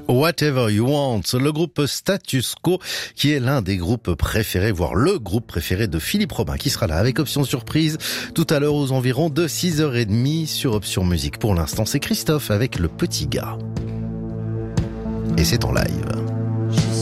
Whatever You Want, le groupe Status Quo, qui est l'un des groupes préférés, voire le groupe préféré de Philippe Robin, qui sera là avec Option Surprise tout à l'heure aux environs de 6h30 sur Option Musique. Pour l'instant, c'est Christophe avec Le Petit Gars. Et c'est en live.